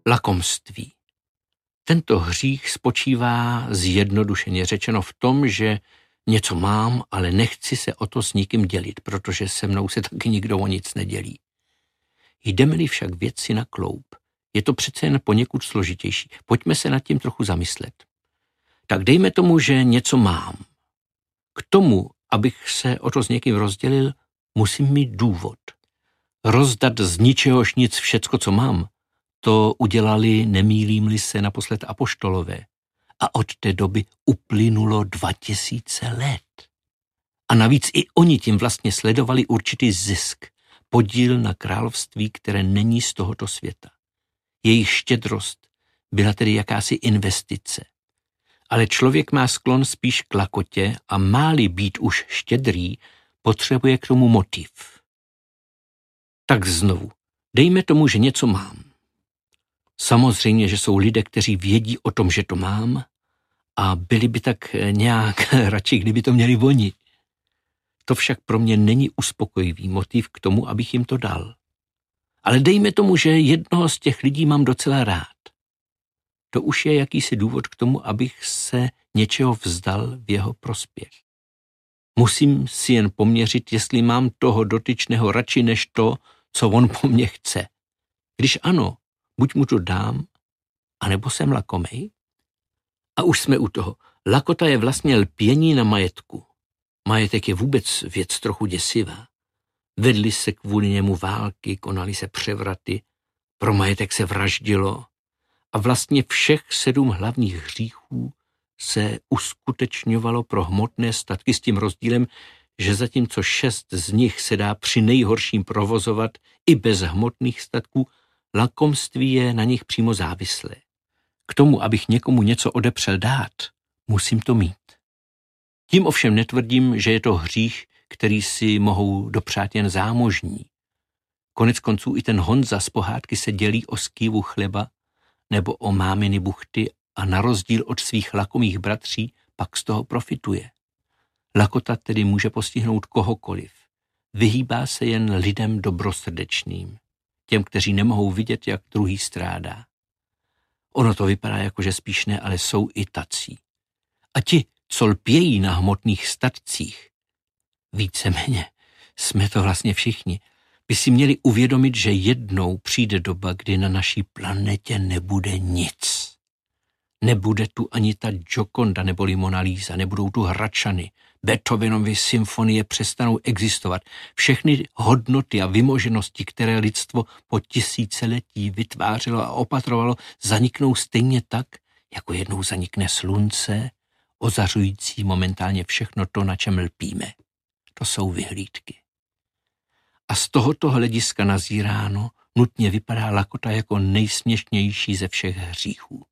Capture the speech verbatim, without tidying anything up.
Lakomství. Tento hřích spočívá zjednodušeně řečeno v tom, že něco mám, ale nechci se o to s nikým dělit, protože se mnou se taky nikdo o nic nedělí. Jdeme-li však věci na kloub, je to přece jen poněkud složitější. Pojďme se nad tím trochu zamyslet. Tak dejme tomu, že něco mám. K tomu, abych se o to s někým rozdělil, musím mít důvod. Rozdat z ničehož nic všecko, co mám, to udělali, nemýlím-li se, naposled apoštolové. A od té doby uplynulo dva tisíce let. A navíc i oni tím vlastně sledovali určitý zisk, podíl na království, které není z tohoto světa. Jejich štědrost byla tedy jakási investice. Ale člověk má sklon spíš k lakotě a má-li být už štědrý, potřebuje k tomu motiv. Tak znovu, dejme tomu, že něco mám. Samozřejmě, že jsou lidé, kteří vědí o tom, že to mám a byli by tak nějak radši, kdyby to měli oni. To však pro mě není uspokojivý motiv k tomu, abych jim to dal. Ale dejme tomu, že jednoho z těch lidí mám docela rád. To už je jakýsi důvod k tomu, abych se něčeho vzdal v jeho prospěch. Musím si jen poměřit, jestli mám toho dotyčného radši než to, co on po mně chce. Když ano, buď mu to dám, anebo jsem lakomej. A už jsme u toho. Lakota je vlastně lpění na majetku. Majetek je vůbec věc trochu děsivá. Vedly se kvůli němu války, konaly se převraty, pro majetek se vraždilo a vlastně všech sedm hlavních hříchů se uskutečňovalo pro hmotné statky s tím rozdílem, že zatímco šest z nich se dá při nejhorším provozovat i bez hmotných statků, lakomství je na nich přímo závislé. K tomu, abych někomu něco odepřel dát, musím to mít. Tím ovšem netvrdím, že je to hřích, který si mohou dopřát jen zámožní. Konec konců i ten Honza z pohádky se dělí o skývu chleba nebo o máminy buchty a na rozdíl od svých lakomých bratří pak z toho profituje. Lakota tedy může postihnout kohokoliv. Vyhýbá se jen lidem dobrosrdečným, těm, kteří nemohou vidět, jak druhý strádá. Ono to vypadá jako, že spíš ne, ale jsou i tací. A ti, co lpějí na hmotných statcích, víceméně jsme to vlastně všichni, by si měli uvědomit, že jednou přijde doba, kdy na naší planetě nebude nic. Nebude tu ani ta Gioconda neboli Mona Lisa, nebudou tu Hradčany, Beethovenovy symfonie přestanou existovat. Všechny hodnoty a vymoženosti, které lidstvo po tisíciletí vytvářelo a opatrovalo, zaniknou stejně tak, jako jednou zanikne slunce, ozařující momentálně všechno to, na čem lpíme. To jsou vyhlídky. A z tohoto hlediska nazíráno nutně vypadá lakota jako nejsměšnější ze všech hříchů.